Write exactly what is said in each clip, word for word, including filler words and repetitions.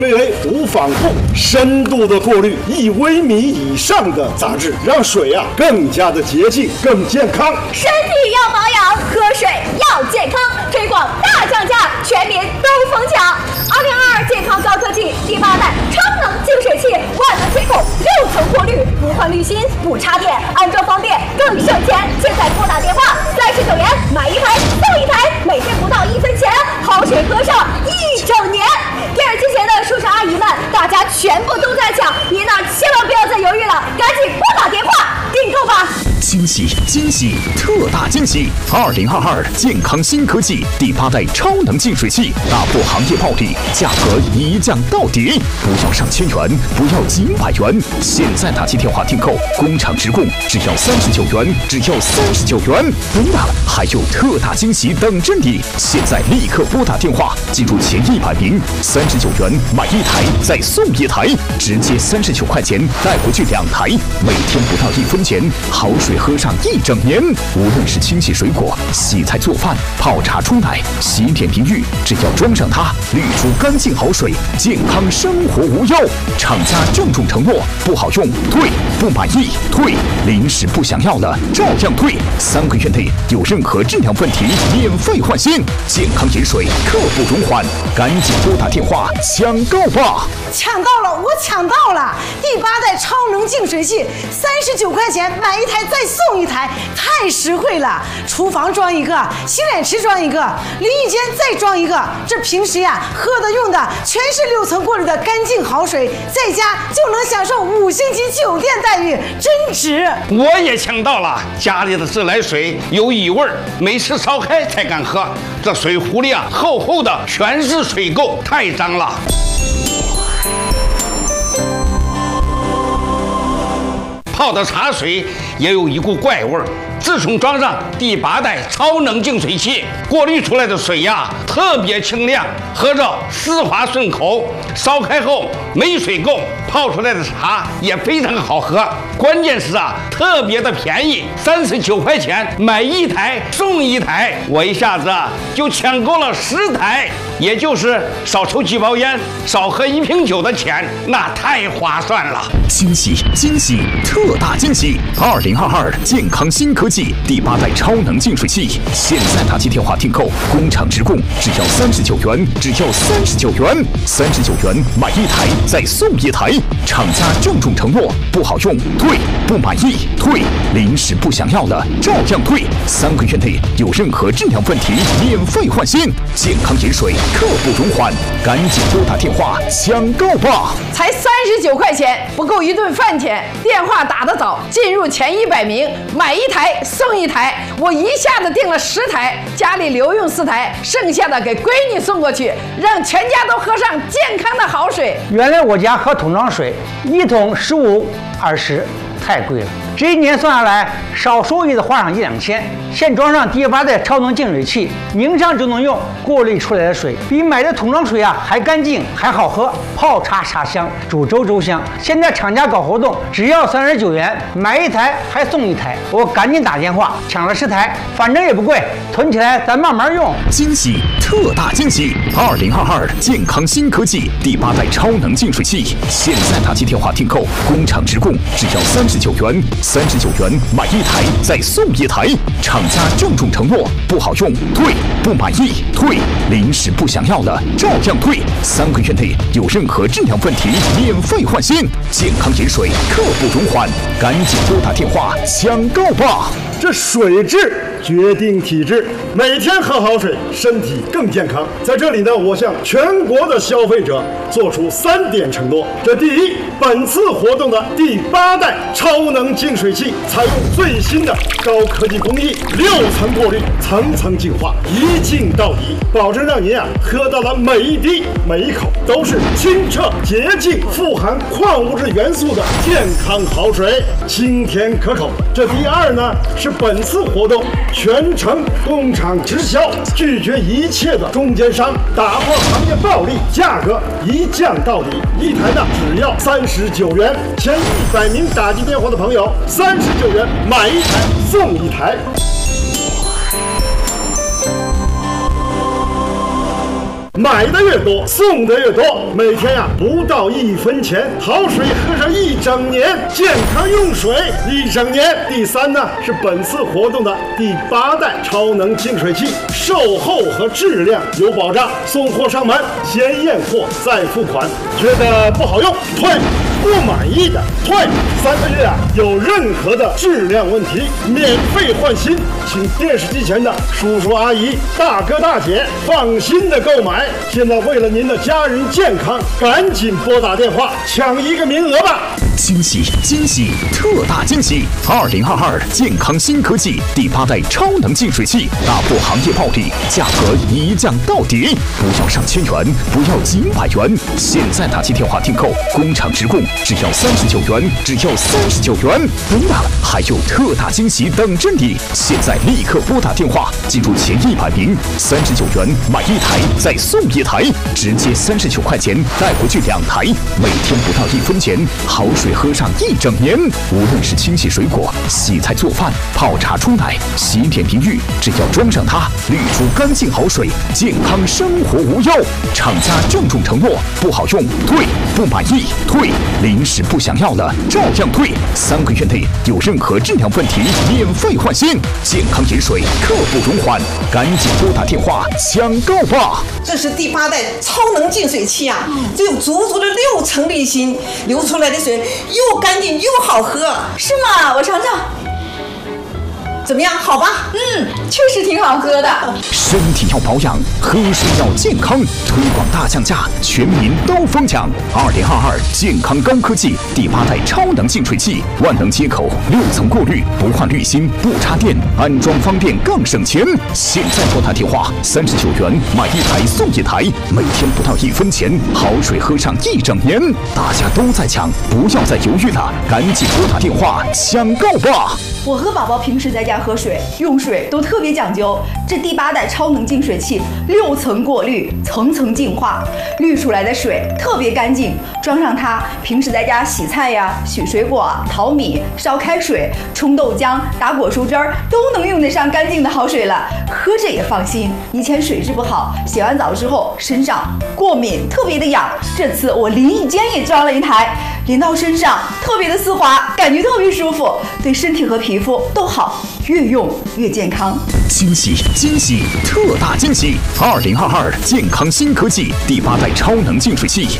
为为无纺布，深度的过滤一微米以上的杂质，让水啊更加的洁净、更健康。 身体要保养，喝水要健康，推广大降价，全民都疯抢。二零二二健康高科技第八代超能净水器，万能接口，六层过滤，不换滤芯，不插电，安装方便，更省钱。现在拨打电话三十九元买一台送一台，每天不到一分钱，好水喝上一整年。电视机前的叔叔阿姨们，大家全部都在抢，您那千万不要再犹豫了，赶紧拨打电话订购吧！ 惊喜惊喜特大惊喜！二零二二健康新科技第八代超能净水器，打破行业暴利，价格一降到底，不要上千元，不要几百元，现在打起电话订购，工厂直供，只要三十九元，只要三十九元，不要还有特大惊喜等着你！现在立刻拨打电话，进入前一百名，三十九元买一台再送一台，直接三十九块钱带回去两台，每天不到一分钱，好水喝上一整年。无论是清洗水果、洗菜做饭、泡茶冲奶、洗脸淋浴，只要装上它，滤出干净好水，健康生活无忧。厂家郑重承诺，不好用退，不满意退，临时不想要了照样退，三个月内有任何质量问题免费换新。健康饮水刻不容缓，赶紧拨打电话抢购吧！ 抢到了，我抢到了！第八代超能净水器，三十九块钱买一台再送一台，太实惠了！厨房装一个，洗脸池装一个，淋浴间再装一个，这平时呀喝的用的全是六层过滤的干净好水，在家就能享受五星级酒店待遇，真值！ 我也抢到了，家里的自来水有异味，每次烧开才敢喝，这水壶里啊厚厚的全是水垢，太脏了。泡的茶水也有一股怪味儿。自从装上第八代超能净水器，过滤出来的水呀特别清亮，喝着丝滑顺口，烧开后没水垢，泡出来的茶也非常好喝。关键是啊，特别的便宜，三十九块钱买一台送一台，我一下子啊就抢购了十台，也就是少抽几包烟、少喝一瓶酒的钱，那太划算了。 惊喜惊喜特大惊喜！二零二二健康新科技第八代超能净水器，现在打起电话订购，工厂直供，只要三十九元，只要三十九元，三十九元买一台再送一台。厂家郑重承诺，不好用退，不满意退，临时不想要了照样退，三个月内有任何质量问题免费换新。健康饮水刻不容缓，赶紧拨打电话抢购吧！ 才三十九块钱，不够一顿饭钱。电话打得早，进入前一百名，买一台送一台。我一下子订了十台，家里留用四台，剩下的给闺女送过去，让全家都喝上健康的好水。 原来我家喝桶装水，一桶十五、二十，太贵了。这一年算下来，少收益的花上一两千。现装上第八代超能净水器，拧上就能用，过滤出来的水比买的桶装水啊还干净还好喝，泡茶茶香，煮粥粥香。现在厂家搞活动，只要三十九元买一台还送一台，我赶紧打电话抢了十台，反正也不贵，囤起来咱慢慢用。 惊喜特大惊喜！二零二二健康新科技第八代超能净水器，现在打起电话订购，工厂直供，只要三十九元，三十九元买一台再送一台。厂家郑重承诺，不好用退，不满意退，临时不想要了照样退，三个月内有任何质量问题免费换新。健康饮水刻不容缓，赶紧拨打电话抢购吧！ 这水质决定体质，每天喝好水，身体更健康。在这里呢，我向全国的消费者做出三点承诺。这第一，本次活动的第八代超能净水器采用最新的高科技工艺，六层过滤，层层净化，一净到底，保证让您啊喝到了每一滴每一口都是清澈洁净、富含矿物质元素的健康好水，清甜可口。这第二呢，是本次活动全程工厂直销，拒绝一切的中间商，打破行业暴利，价格一降到底，一台呢只要三十九元。前一百名打进电话的朋友，三十九元买一台送一台。 买的越多，送的越多。每天呀、啊，不到一分钱，好水喝上一整年，健康用水一整年。第三呢，是本次活动的第八代超能净水器，售后和质量有保障。送货上门，先验货再付款。觉得不好用退，不满意的退。三个月啊，有任何的质量问题，免费换新。请电视机前的叔叔阿姨、大哥大姐放心的购买。现在为了您的家人健康，赶紧拨打电话抢一个名额吧！ 惊喜惊喜特大惊喜！二零二二健康新科技第八代超能净水器，打破行业暴利，价格一降到底，不要上千元，不要几百元，现在打起电话订购，工厂直供，只要三十九元，只要三十九元。对了，还有特大惊喜等着你！现在立刻拨打电话，进入前一百名，三十九元买一台再送一台，直接三十九块钱带回去两台，每天不到一分钱，好水喝上一整年。无论是清洗水果、洗菜做饭、泡茶冲奶、洗脸淋浴，只要装上它，滤出干净好水，健康生活无忧。厂家郑重承诺，不好用退，不满意退，临时不想要了照样退，三个月内有任何质量问题免费换新。健康饮水刻不容缓，赶紧拨打电话抢购吧！ 这是第八代超能净水器啊，这有足足的六层滤芯，流出来的水又干净又好喝。 是吗？我尝尝。 怎么样？好吧？ 嗯，确实挺好喝的。 身体要保养，喝水要健康，推广大降价，全民都疯抢。二零二二健康高科技第八代超能净水器，万能接口，六层过滤，不换滤芯，不插电，安装方便更省钱。现在拨打电话，三十九元买一台送一台，每天不到一分钱，好水喝上一整年。大家都在抢，不要再犹豫了，赶紧拨打电话抢购吧！ 我和宝宝平时在家喝水用水都特别讲究，这第八代超能净水器六层过滤，层层净化，滤出来的水特别干净。装上它，平时在家洗菜呀、洗水果、淘米、烧开水、冲豆浆、打果蔬汁儿，都能用得上干净的好水了，喝着也放心。以前水质不好，洗完澡之后身上过敏，特别的痒。这次我淋浴间也装了一台，淋到身上特别的丝滑，感觉特别舒服，对身体和皮肤都好，越用越健康。 惊喜惊喜特大惊喜！二零二二健康新科技第八代超能净水器。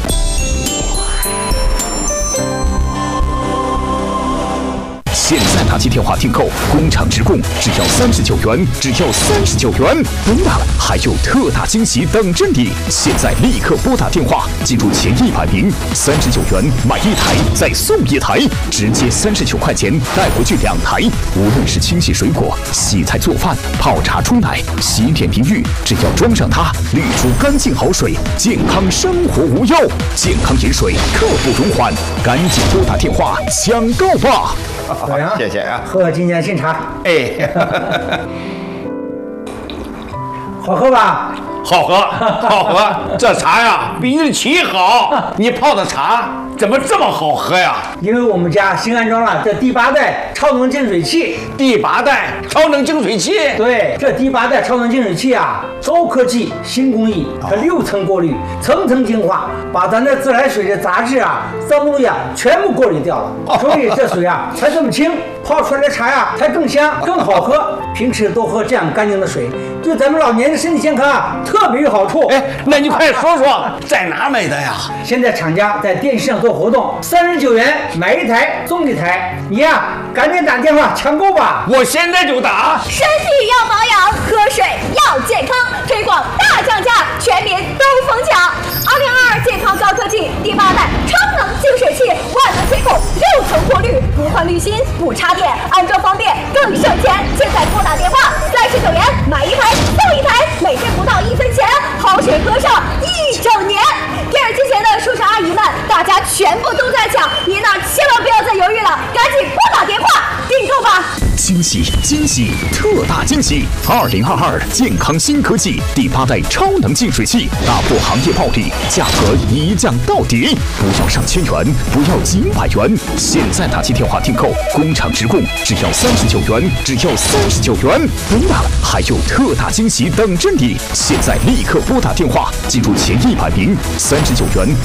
现在打起电话订购，工厂直供，只要三十九元，只要三十九元。对了，还有特大惊喜等着你！现在立刻拨打电话，进入前一百名，三十九元买一台再送一台，直接三十九块钱带回去两台。无论是清洗水果、洗菜做饭、泡茶冲奶、洗脸淋浴，只要装上它，滤出干净好水，健康生活无忧。健康饮水刻不容缓，赶紧拨打电话抢购吧！ 怎么样？ 谢谢啊！ 喝今年新茶， 哎， 好喝吧？ 好喝，好喝！这茶呀，比日期好。你泡的茶怎么这么好喝呀？ 因为我们家新安装了这第八代超能净水器。 第八代超能净水器？ 对，这第八代超能净水器啊，高科技新工艺，它六层过滤，层层净化，把咱这自来水的杂质啊、脏东西啊全部过滤掉了。所以这水啊才这么清，泡出来的茶呀才更香、更好喝。平时多喝这样干净的水，对咱们老年人身体健康啊特别有好处。 哎，那你快说说在哪买的呀？ 现在厂家在电视上做活动，三十九元买一台送一台，你呀赶紧打电话抢购吧！ 我现在就打。 身体要保养，喝水要健康，推广大降价，全民都疯抢。二零二二健康高科技第八代超能净水器，万能接口，六层过滤，不换滤芯，不插电，安装方便更省钱。现在拨打电话，三十九元买一台送一台，每天不到一分钱，好水喝上一整年。电视机前的叔叔阿姨们，大家全部都在抢，您呢千万不要再犹豫了，赶紧拨打电话订购吧！ 惊喜惊喜特大惊喜！二零二二健康新科技第八代超能净水器，打破行业暴利，价格一降到底，不要上千元，不要几百元，现在打起电话订购，工厂直供，只要三十九元，只要三十九元。对了，还有特大惊喜等着你！现在立刻拨打电话，进入前一百名，三十九元